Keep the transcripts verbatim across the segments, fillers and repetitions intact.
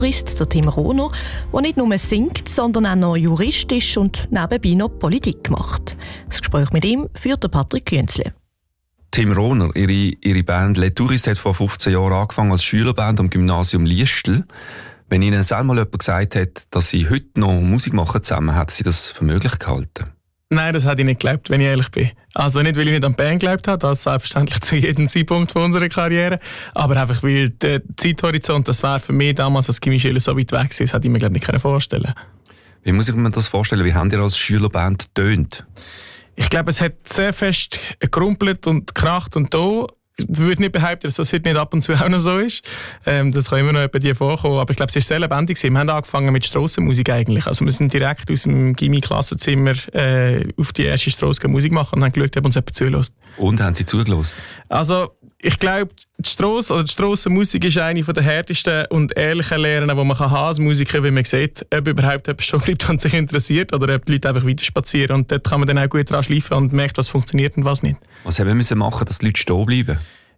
Tourist, der Tim Rohner, der nicht nur singt, sondern auch noch Jurist ist und nebenbei noch Politik macht. Das Gespräch mit ihm führt der Patrick Künzle. Tim Rohner, ihre, ihre Band «Les Touristes» hat vor fünfzehn Jahren angefangen als Schülerband am Gymnasium Liestel. Wenn Ihnen selber jemand gesagt hat, dass Sie heute noch Musik machen zusammen, hat Sie das für möglich gehalten? Nein, das hätte ich nicht geglaubt, wenn ich ehrlich bin. Also nicht, weil ich nicht an die Band geglaubt habe, das selbstverständlich zu jedem Zeitpunkt von unserer Karriere, aber einfach, weil der Zeithorizont, das war für mich damals als Chemieschüler so weit weg gewesen, das hätte ich mir, glaube ich, nicht vorstellen können. Wie muss ich mir das vorstellen? Wie habt ihr als Schülerband getönt? Ich glaube, es hat sehr fest gerumpelt und gekracht und da. Ich würde nicht behaupten, dass das heute nicht ab und zu auch noch so ist. Ähm, das kann immer noch bei dir vorkommen. Aber ich glaube, es war sehr lebendig. Wir haben angefangen mit Strassenmusik eigentlich. Also wir sind direkt aus dem Gymi-Klassenzimmer äh, auf die erste Strasse Musik machen und haben geschaut, ob uns jemand zulässt. Und haben Sie zugelassen? Also ich glaube, die Strasse oder die Strassenmusik ist eine der härtesten und ehrlichen Lehren, die man haben als Musiker, weil man sieht, ob überhaupt jemand stehen bleibt und sich interessiert oder ob die Leute einfach weiter spazieren. Und dort kann man dann auch gut dran schleifen und merkt, was funktioniert und was nicht. Was haben wir machen, dass die Leute stehen bleiben?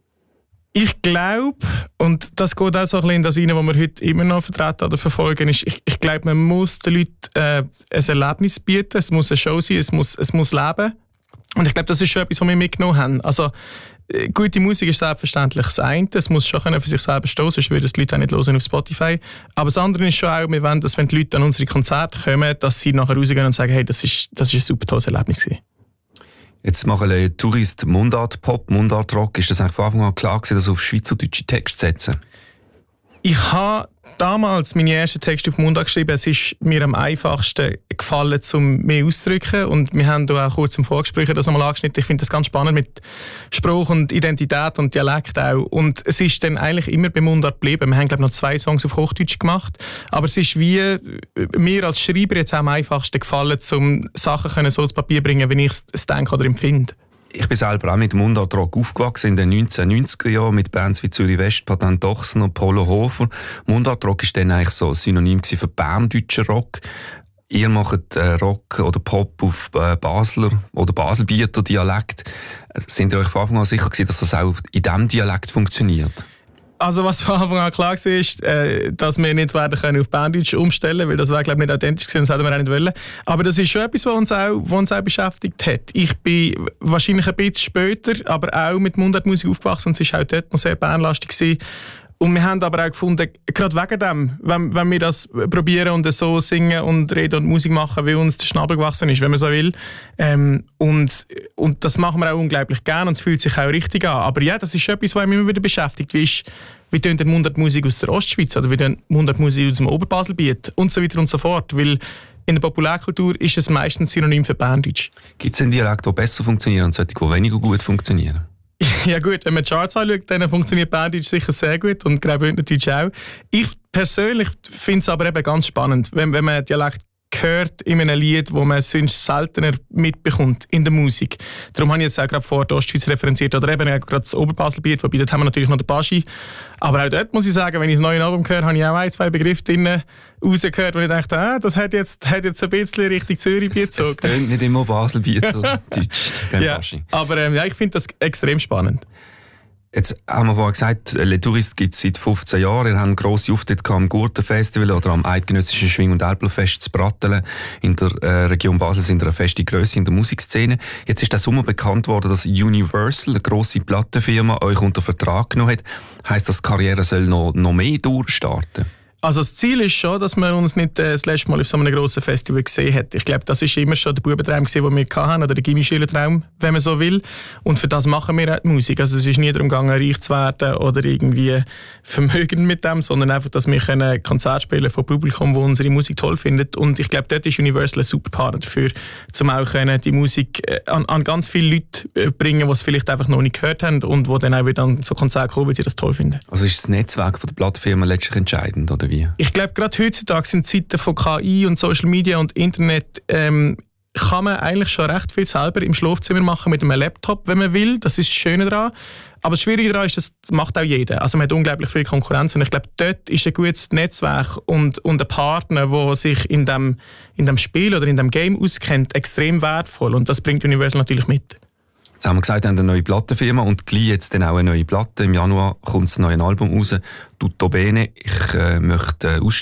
Ich glaube, und das geht auch so ein bisschen in das rein, was wir heute immer noch vertreten oder verfolgen, ist, ich, ich glaube, man muss den Leuten äh, ein Erlebnis bieten, es muss eine Show sein, es muss, es muss leben. Und ich glaube, das ist schon etwas, was wir mitgenommen haben. Also, gute Musik ist selbstverständlich das eine, es muss schon für sich selber stehen, sonst würden die Leute auch nicht hören auf Spotify. Aber das andere ist schon auch, wir wollen, dass wenn die Leute an unsere Konzerte kommen, dass sie nachher rausgehen und sagen, hey, das ist, das ist ein super tolles Erlebnis gewesen. Jetzt machen «Les Touristes» Mundart-Pop, Mundart-Rock. Ist das eigentlich von Anfang an klar gewesen, das auf schweizerdeutsche Texte zu setzen? Ich habe damals meine ersten Texte auf Mundart geschrieben. Es ist mir am einfachsten gefallen, um mehr auszudrücken. Und wir haben da auch kurz im Vorgespräch das einmal angeschnitten. Ich finde das ganz spannend mit Spruch und Identität und Dialekt auch. Und es ist dann eigentlich immer bei Mundart geblieben. Wir haben, glaube ich, noch zwei Songs auf Hochdeutsch gemacht. Aber es ist wie mir als Schreiber jetzt auch am einfachsten gefallen, um Sachen so ins Papier zu bringen, wie ich es denke oder empfinde. Ich bin selber auch mit Mundart-Rock aufgewachsen in den neunzehnhundertneunziger Jahren mit Bands wie Zürich West, Patent Ochsner, Polo Hofer. Mundart-Rock war dann eigentlich so ein Synonym für berndeutschen Rock. Ihr macht äh, Rock oder Pop auf äh, Basler oder Baselbieter Dialekt. Sind ihr euch von Anfang an sicher gewesen, dass das auch in diesem Dialekt funktioniert? Also was von Anfang an klar war, ist, äh, dass wir nicht werden können auf Berndeutsch umstellen, weil das wäre, glaube ich, nicht authentisch gewesen, das hätten wir auch nicht wollen. Aber das ist schon etwas, was uns auch, was uns auch beschäftigt hat. Ich bin wahrscheinlich ein bisschen später, aber auch mit Mundartmusik aufgewachsen und es war auch dort noch sehr bernlastig gewesen. Und wir haben aber auch gefunden, gerade wegen dem, wenn, wenn wir das probieren und so singen und reden und Musik machen, wie uns der Schnabel gewachsen ist, wenn man so will. Ähm, und, und das machen wir auch unglaublich gerne und es fühlt sich auch richtig an. Aber ja, das ist schon etwas, was mich immer wieder beschäftigt. Wie ist, wie tönt die Mundartmusik aus der Ostschweiz oder wie tönt die Mundartmusik aus dem Oberbaselbiet und so weiter und so fort. Weil in der Populärkultur ist es meistens synonym für Berndeutsch. Gibt es einen Dialekt, der besser funktioniert und solche, die weniger gut funktionieren? Ja gut, wenn man die Charts anschaut, dann funktioniert Berndeutsch sicher sehr gut und Graubündnerdeutsch auch. Ich persönlich finde es aber eben ganz spannend, wenn, wenn man Dialekt hört in einem Lied, wo man sonst seltener mitbekommt in der Musik. Darum habe ich jetzt auch gerade vor der Ostschweiz referenziert oder eben gerade das Oberbaselbiet, wobei dort haben wir natürlich noch den Baschi. Aber auch dort muss ich sagen, wenn ich das neue Album höre, habe ich auch ein, zwei Begriffe drin rausgehört, wo ich dachte, ah, das hat jetzt, hat jetzt ein bisschen Richtung Zürich-Biet gezogen. Es tönt nicht immer Baselbiet oder Deutsch beim ja, Baschi. Aber ähm, ja, ich finde das extrem spannend. Jetzt haben wir vorhin gesagt, «Les Touristes» gibt es seit fünfzehn Jahren. Ihr habt grosse Auftritte am Gurtenfestival oder am eidgenössischen Schwing- und Älplerfest zu Brattelen. In der äh, Region Basel sind ihr eine feste Grösse in der Musikszene. Jetzt ist der Sommer bekannt worden, dass Universal, eine grosse Plattenfirma, euch unter Vertrag genommen hat. Heisst das, die Karriere soll noch, noch mehr durchstarten? Also das Ziel ist schon, dass man uns nicht äh, das letzte Mal auf so einem grossen Festival gesehen hat. Ich glaube, das ist immer schon der Bubentraum gewesen, den wir hatten, oder der Gimmischülertraum, wenn man so will. Und für das machen wir auch die Musik. Also es ist nie darum gegangen, reich zu werden oder irgendwie vermögend mit dem, sondern einfach, dass wir können Konzerte spielen von Publikum, das unsere Musik toll findet. Und ich glaube, dort ist Universal ein super Partner dafür, um auch können die Musik an, an ganz viele Leute bringen, die es vielleicht einfach noch nicht gehört haben und die dann auch wieder an so Konzerte kommen, weil sie das toll finden. Also ist das Netzwerk von der Plattenfirma letztlich entscheidend, oder wie? Ich glaube, gerade heutzutage sind Zeiten von K I und Social Media und Internet, ähm, kann man eigentlich schon recht viel selber im Schlafzimmer machen mit einem Laptop, wenn man will. Das ist das Schöne daran. Aber das Schwierige daran ist, das macht auch jeder. Also man hat unglaublich viel Konkurrenz. Und ich glaube, dort ist ein gutes Netzwerk und, und ein Partner, der sich in dem, in dem Spiel oder in dem Game auskennt, extrem wertvoll. Und das bringt Universal natürlich mit. Jetzt haben wir gesagt, wir haben eine neue Plattenfirma und gleich jetzt dann auch eine neue Platte. Im Januar kommt das neue Album raus, «Tutto bene». Ich äh, möchte äh,